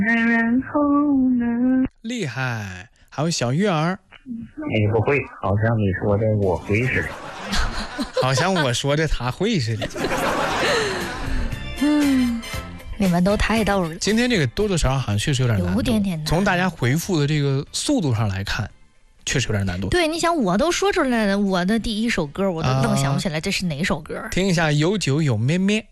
然后呢？ 厉害。还有小月儿， 不会，好像你说的我会似的。 好像我说的他会似的。 你们都太逗了。 今天这个多多少少好像确实有点难度， 有点难。 从大家回复的这个速度上来看，确实有点难度。 对，你想我都说出来了，我的第一首歌我都愣想不起来这是哪首歌。 听一下有酒有咩咩。